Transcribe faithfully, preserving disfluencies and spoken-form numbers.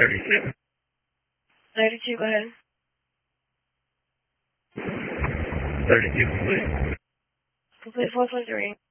thirty-two. thirty-two, go ahead. thirty-two, complete. Complete four point three.